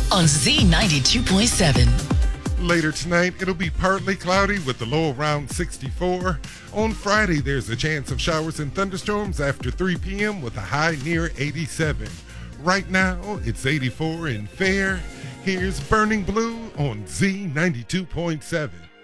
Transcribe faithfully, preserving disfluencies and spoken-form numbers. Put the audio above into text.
on Z ninety-two point seven. Later tonight, it'll be partly cloudy with the low around sixty-four. On Friday, there's a chance of showers and thunderstorms after three p.m. with a high near eighty-seven. Right now, it's eighty-four in Fair. Here's Burning Blue on Z ninety-two point seven.